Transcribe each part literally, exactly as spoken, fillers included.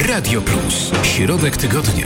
Radio Plus. Środek tygodnia.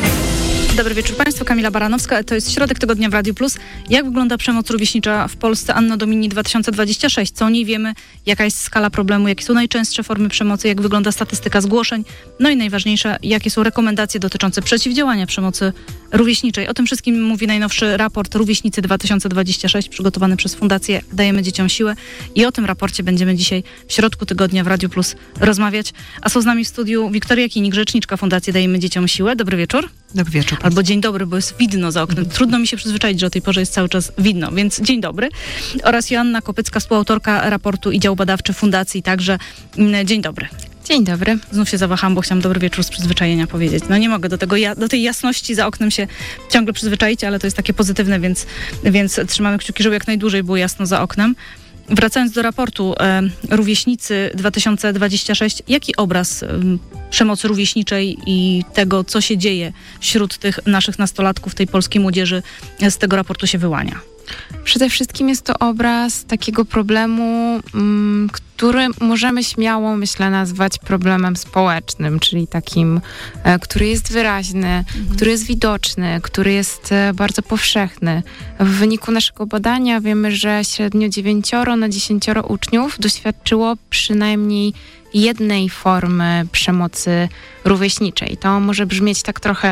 Dobry wieczór Państwu, Kamila Baranowska. To jest Środek Tygodnia w Radiu Plus. Jak wygląda przemoc rówieśnicza w Polsce Anno Domini dwa tysiące dwudziesty szósty? Co o niej wiemy? Jaka jest skala problemu? Jakie są najczęstsze formy przemocy? Jak wygląda statystyka zgłoszeń? No i najważniejsze, jakie są rekomendacje dotyczące przeciwdziałania przemocy rówieśniczej? O tym wszystkim mówi najnowszy raport Rówieśnicy dwa tysiące dwudziesty szósty, przygotowany przez Fundację Dajemy Dzieciom Siłę. I o tym raporcie będziemy dzisiaj w Środku Tygodnia w Radiu Plus rozmawiać. A są z nami w studiu Wiktoria Kinik, rzeczniczka Fundacji Dajemy Dzieciom Siłę. Dobry wieczór. Dobry wieczór. Albo dzień dobry, bo jest widno za oknem. Trudno mi się przyzwyczaić, że o tej porze jest cały czas widno, więc dzień dobry. Oraz Joanna Kopycka, współautorka raportu i dział badawczy Fundacji, także dzień dobry. Dzień dobry. Znów się zawaham, bo chciałam dobry wieczór z przyzwyczajenia powiedzieć. No nie mogę do tego, ja, do tej jasności za oknem się ciągle przyzwyczaić, ale to jest takie pozytywne, więc, więc trzymamy kciuki, żeby jak najdłużej było jasno za oknem. Wracając do raportu e, Rówieśnicy dwa tysiące dwudziesty szósty, jaki obraz e, przemocy rówieśniczej i tego, co się dzieje wśród tych naszych nastolatków, tej polskiej młodzieży z tego raportu się wyłania? Przede wszystkim jest to obraz takiego problemu, mm, który możemy śmiało, myślę, nazwać problemem społecznym, czyli takim, e, który jest wyraźny, mhm. który jest widoczny, który jest e, bardzo powszechny. W wyniku naszego badania wiemy, że średnio dziewięcioro na dziesięcioro uczniów doświadczyło przynajmniej jednej formy przemocy rówieśniczej. To może brzmieć tak trochę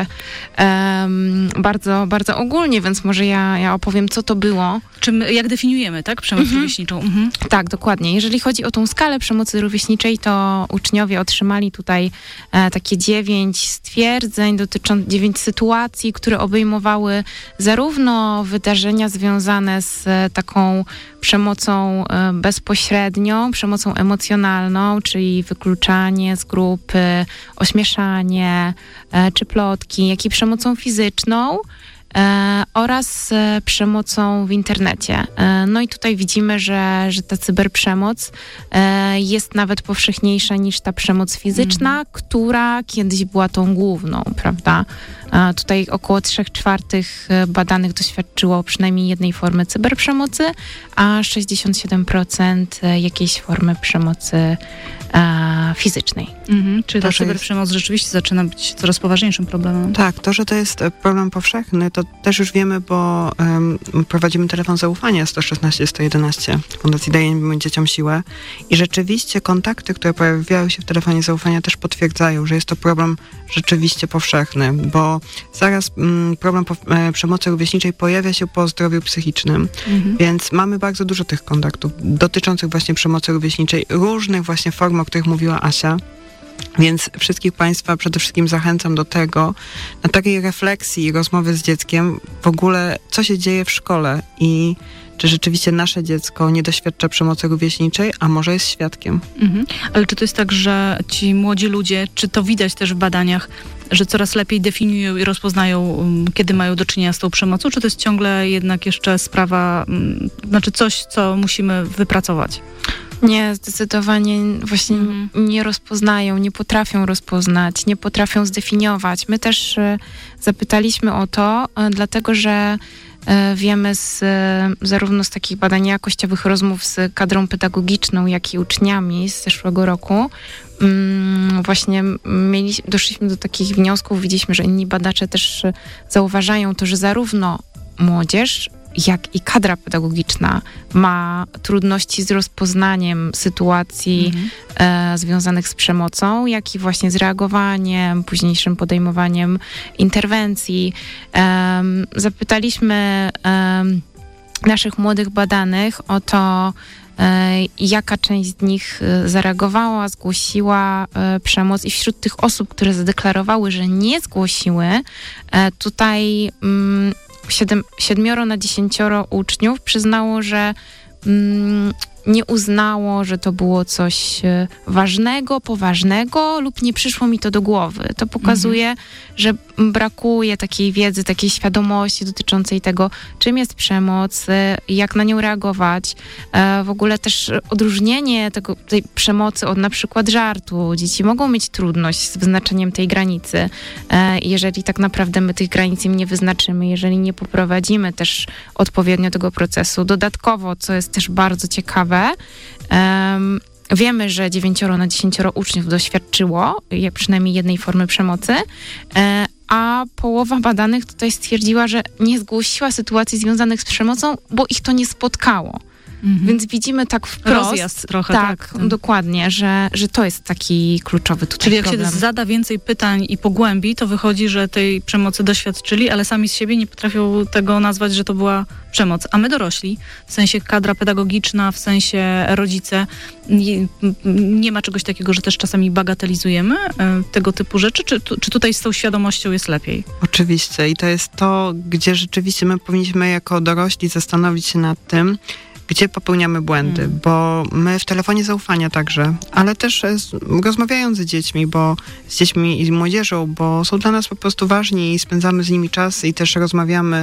um, bardzo, bardzo ogólnie, więc może ja, ja opowiem, co to było. Czym, jak definiujemy, tak, przemoc mhm. rówieśniczą? Mhm. Tak, dokładnie. Jeżeli chodzi o tą skalę przemocy rówieśniczej, to uczniowie otrzymali tutaj e, takie dziewięć stwierdzeń, dotyczących dziewięć sytuacji, które obejmowały zarówno wydarzenia związane z e, taką przemocą e, bezpośrednią, przemocą emocjonalną, czyli wykluczanie z grupy, ośmieszanie e, czy plotki, jak i przemocą fizyczną, E, oraz e, przemocą w internecie. E, no i tutaj widzimy, że, że ta cyberprzemoc e, jest nawet powszechniejsza niż ta przemoc fizyczna, mm. która kiedyś była tą główną, prawda? E, tutaj około trzech czwartych badanych doświadczyło przynajmniej jednej formy cyberprzemocy, a sześćdziesiąt siedem procent jakiejś formy przemocy e, fizycznej. Mhm, czyli to, ta cyberprzemoc jest... rzeczywiście zaczyna być coraz poważniejszym problemem. Tak, to, że to jest problem powszechny, to też już wiemy, bo um, prowadzimy telefon zaufania sto szesnaście sto jedenaście Fundacji Dajemy Dzieciom Siłę i rzeczywiście kontakty, które pojawiają się w telefonie zaufania, też potwierdzają, że jest to problem rzeczywiście powszechny, bo zaraz um, problem po, e, przemocy rówieśniczej pojawia się po zdrowiu psychicznym, mhm. więc mamy bardzo dużo tych kontaktów dotyczących właśnie przemocy rówieśniczej, różnych właśnie form, o których mówiła Asia. Więc wszystkich Państwa przede wszystkim zachęcam do tego, na takiej refleksji i rozmowy z dzieckiem w ogóle, co się dzieje w szkole i czy rzeczywiście nasze dziecko nie doświadcza przemocy rówieśniczej, a może jest świadkiem. Mhm. Ale czy to jest tak, że ci młodzi ludzie, czy to widać też w badaniach, że coraz lepiej definiują i rozpoznają, kiedy mają do czynienia z tą przemocą, czy to jest ciągle jednak jeszcze sprawa, znaczy coś, co musimy wypracować? Nie, zdecydowanie właśnie mm. nie rozpoznają, nie potrafią rozpoznać, nie potrafią zdefiniować. My też e, zapytaliśmy o to, e, dlatego że e, wiemy z, e, zarówno z takich badań jakościowych rozmów z kadrą pedagogiczną, jak i uczniami z zeszłego roku, mm, właśnie mieli, doszliśmy do takich wniosków, widzieliśmy, że inni badacze też zauważają to, że zarówno młodzież, jak i kadra pedagogiczna ma trudności z rozpoznaniem sytuacji mhm. e, związanych z przemocą, jak i właśnie z reagowaniem, późniejszym podejmowaniem interwencji. E, zapytaliśmy e, naszych młodych badanych o to, e, jaka część z nich zareagowała, zgłosiła e, przemoc i wśród tych osób, które zadeklarowały, że nie zgłosiły, e, tutaj mm, Siedem, siedmioro na dziesięcioro uczniów przyznało, że mm, nie uznało, że to było coś ważnego, poważnego lub nie przyszło mi to do głowy. To pokazuje, mhm. że brakuje takiej wiedzy, takiej świadomości dotyczącej tego, czym jest przemoc, jak na nią reagować. W ogóle też odróżnienie tego, tej przemocy od na przykład żartu. Dzieci mogą mieć trudność z wyznaczeniem tej granicy. Jeżeli tak naprawdę my tych granic im nie wyznaczymy, jeżeli nie poprowadzimy też odpowiednio tego procesu. Dodatkowo, co jest też bardzo ciekawe, Um, wiemy, że dziewięcioro na dziesięcioro uczniów doświadczyło jak przynajmniej jednej formy przemocy, e, a połowa badanych tutaj stwierdziła, że nie zgłosiła sytuacji związanych z przemocą, bo ich to nie spotkało. Mhm. Więc widzimy tak wprost. Rozjazd trochę, tak. Tak, dokładnie, że, że to jest taki kluczowy tutaj Czyli jak problem. się zada więcej pytań i pogłębi, to wychodzi, że tej przemocy doświadczyli, ale sami z siebie nie potrafią tego nazwać, że to była przemoc. A my dorośli, w sensie kadra pedagogiczna, w sensie rodzice, nie, nie ma czegoś takiego, że też czasami bagatelizujemy e, tego typu rzeczy? Czy, czy tutaj z tą świadomością jest lepiej? Oczywiście i to jest to, gdzie rzeczywiście my powinniśmy jako dorośli zastanowić się nad tym, gdzie popełniamy błędy, hmm. bo my w telefonie zaufania także, ale też z, rozmawiając z dziećmi, bo z dziećmi i z młodzieżą, bo są dla nas po prostu ważni i spędzamy z nimi czas i też rozmawiamy,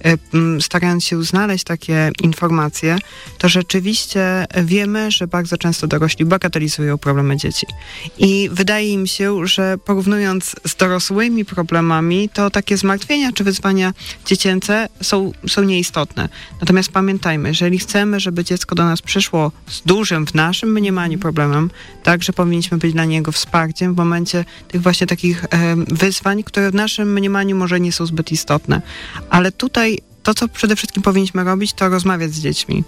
y, starając się znaleźć takie informacje, to rzeczywiście wiemy, że bardzo często dorośli bagatelizują problemy dzieci. I wydaje im się, że porównując z dorosłymi problemami, to takie zmartwienia czy wyzwania dziecięce są, są nieistotne. Natomiast pamiętajmy, jeżeli chcemy, żeby dziecko do nas przyszło z dużym w naszym mniemaniu problemem, także powinniśmy być dla niego wsparciem w momencie tych właśnie takich e, wyzwań, które w naszym mniemaniu może nie są zbyt istotne. Ale tutaj to, co przede wszystkim powinniśmy robić, to rozmawiać z dziećmi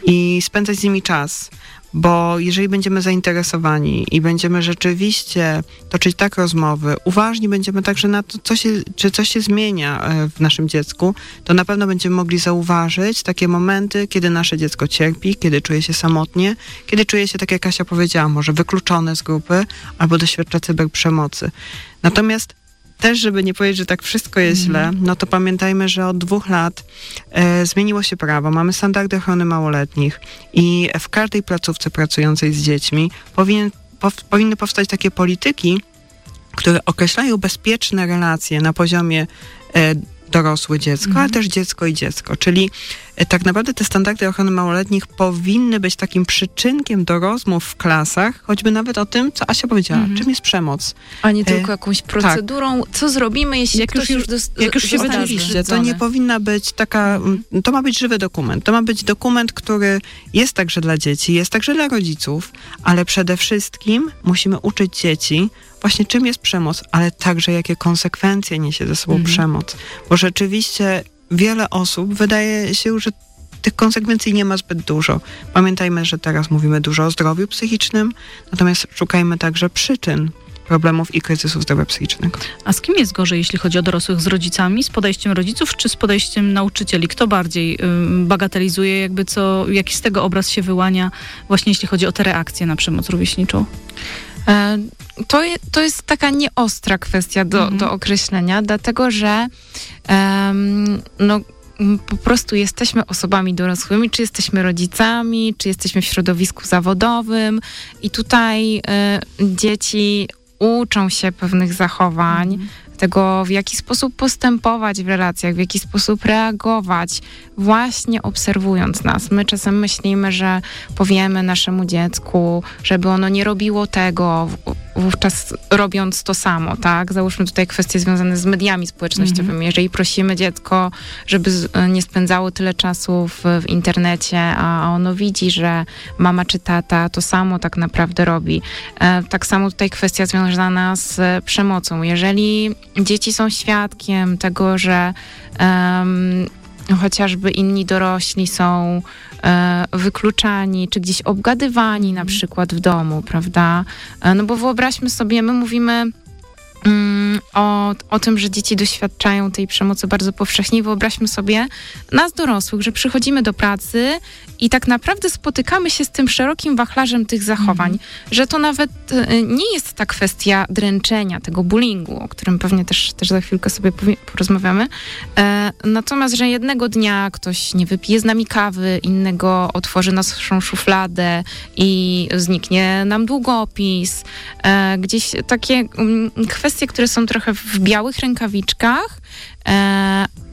i spędzać z nimi czas. Bo jeżeli będziemy zainteresowani i będziemy rzeczywiście toczyć tak rozmowy, uważni będziemy także na to, co się, czy coś się zmienia w naszym dziecku, to na pewno będziemy mogli zauważyć takie momenty, kiedy nasze dziecko cierpi, kiedy czuje się samotnie, kiedy czuje się, tak jak Kasia powiedziała, może wykluczone z grupy albo doświadcza cyberprzemocy. Natomiast też, żeby nie powiedzieć, że tak wszystko jest źle, no to pamiętajmy, że od dwóch lat e, zmieniło się prawo, mamy standardy ochrony małoletnich i w każdej placówce pracującej z dziećmi powinien, pow, powinny powstać takie polityki, które określają bezpieczne relacje na poziomie e, dorosłe dziecko, mhm. ale też dziecko i dziecko. Czyli e, tak naprawdę te standardy ochrony małoletnich powinny być takim przyczynkiem do rozmów w klasach, choćby nawet o tym, co Asia powiedziała, mhm. czym jest przemoc. A nie tylko e, jakąś procedurą, tak. Co zrobimy, jeśli jak ktoś już, dos- jak już się wydarzy. To nie powinna być taka, mhm. to ma być żywy dokument. To ma być dokument, który jest także dla dzieci, jest także dla rodziców, ale przede wszystkim musimy uczyć dzieci właśnie czym jest przemoc, ale także jakie konsekwencje niesie ze sobą mhm. przemoc. Bo rzeczywiście wiele osób wydaje się, że tych konsekwencji nie ma zbyt dużo. Pamiętajmy, że teraz mówimy dużo o zdrowiu psychicznym, natomiast szukajmy także przyczyn problemów i kryzysów zdrowia psychicznego. A z kim jest gorzej, jeśli chodzi o dorosłych? Z rodzicami, z podejściem rodziców, czy z podejściem nauczycieli? Kto bardziej y, bagatelizuje, jakby co, jaki z tego obraz się wyłania, właśnie jeśli chodzi o te reakcje na przemoc rówieśniczą? To, je, to jest taka nieostra kwestia do, mhm. do określenia, dlatego że um, no, po prostu jesteśmy osobami dorosłymi, czy jesteśmy rodzicami, czy jesteśmy w środowisku zawodowym i tutaj y, dzieci uczą się pewnych zachowań, mhm. tego, w jaki sposób postępować w relacjach, w jaki sposób reagować, właśnie obserwując nas. My czasem myślimy, że powiemy naszemu dziecku, żeby ono nie robiło tego, wówczas robiąc to samo, tak? Załóżmy tutaj kwestie związane z mediami społecznościowymi. Mm-hmm. Jeżeli prosimy dziecko, żeby nie spędzało tyle czasu w, w internecie, a ono widzi, że mama czy tata to samo tak naprawdę robi. E, tak samo tutaj kwestia związana z przemocą. Jeżeli dzieci są świadkiem tego, że um, chociażby inni dorośli są e, wykluczani, czy gdzieś obgadywani na przykład w domu, prawda? E, no bo wyobraźmy sobie, my mówimy mm, o, o tym, że dzieci doświadczają tej przemocy bardzo powszechnie. Wyobraźmy sobie nas dorosłych, że przychodzimy do pracy i tak naprawdę spotykamy się z tym szerokim wachlarzem tych zachowań, mm. że to nawet nie jest ta kwestia dręczenia, tego bullyingu, o którym pewnie też, też za chwilkę sobie porozmawiamy. E, natomiast, że jednego dnia ktoś nie wypije z nami kawy, innego otworzy naszą szufladę i zniknie nam długopis. E, gdzieś takie um, kwestie, które są trochę w białych rękawiczkach, e,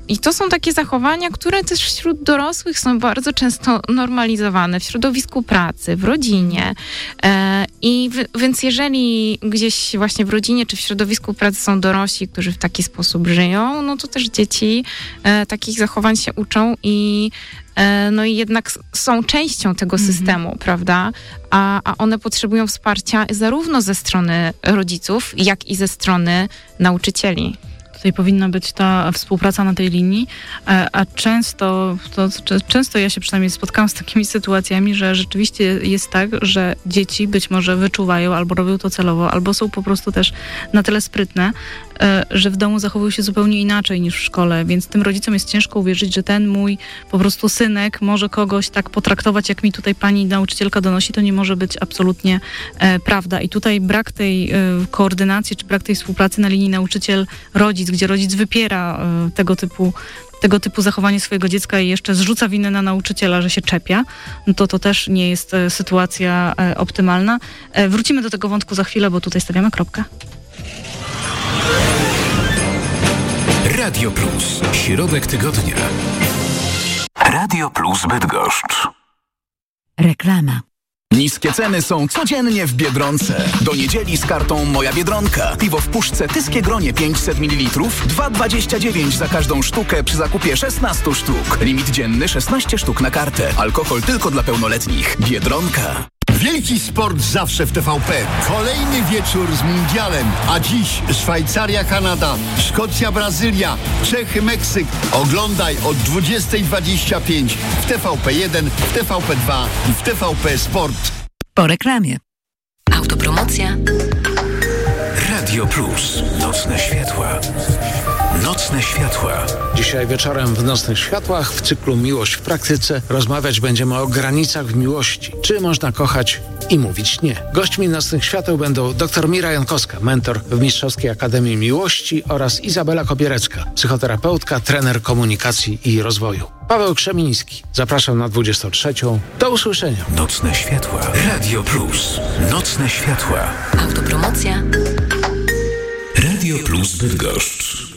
I to są takie zachowania, które też wśród dorosłych są bardzo często normalizowane, w środowisku pracy, w rodzinie. I w, więc jeżeli gdzieś właśnie w rodzinie czy w środowisku pracy są dorośli, którzy w taki sposób żyją, no to też dzieci takich zachowań się uczą i no i jednak są częścią tego systemu, mm-hmm. prawda? A, a one potrzebują wsparcia zarówno ze strony rodziców, jak i ze strony nauczycieli. Tutaj powinna być ta współpraca na tej linii, a często, to, często ja się przynajmniej spotkałam z takimi sytuacjami, że rzeczywiście jest tak, że dzieci być może wyczuwają albo robią to celowo, albo są po prostu też na tyle sprytne, że w domu zachowują się zupełnie inaczej niż w szkole, więc tym rodzicom jest ciężko uwierzyć, że ten mój po prostu synek może kogoś tak potraktować, jak mi tutaj pani nauczycielka donosi, to nie może być absolutnie e, prawda. I tutaj brak tej e, koordynacji, czy brak tej współpracy na linii nauczyciel-rodzic, gdzie rodzic wypiera e, tego typu tego typu zachowanie swojego dziecka i jeszcze zrzuca winę na nauczyciela, że się czepia, no to to też nie jest e, sytuacja e, optymalna. E, wrócimy do tego wątku za chwilę, bo tutaj stawiamy kropkę. Radio Plus. Środek tygodnia. Radio Plus Bydgoszcz. Reklama. Niskie ceny są codziennie w Biedronce. Do niedzieli z kartą Moja Biedronka. Piwo w puszce Tyskie Gronie pięćset mililitrów, dwa dwadzieścia dziewięć za każdą sztukę przy zakupie szesnaście sztuk. Limit dzienny szesnaście sztuk na kartę. Alkohol tylko dla pełnoletnich. Biedronka. Wielki sport zawsze w T V P. Kolejny wieczór z mundialem. A dziś Szwajcaria, Kanada, Szkocja, Brazylia, Czechy, Meksyk. Oglądaj od dwudziestej dwadzieścia pięć w T V P jeden, w T V P dwa i w T V P Sport. Po reklamie. Autopromocja. Radio Plus. Nocne światła. Nocne światła. Dzisiaj wieczorem w Nocnych Światłach w cyklu Miłość w praktyce rozmawiać będziemy o granicach w miłości. Czy można kochać i mówić nie? Gośćmi Nocnych Świateł będą dr Mira Jankowska, mentor w Mistrzowskiej Akademii Miłości, oraz Izabela Kopierecka, psychoterapeutka, trener komunikacji i rozwoju. Paweł Krzemiński. Zapraszam na dwudziestą trzecią. Do usłyszenia. Nocne światła. Radio Plus. Nocne światła. Autopromocja. Radio Plus Bydgoszcz.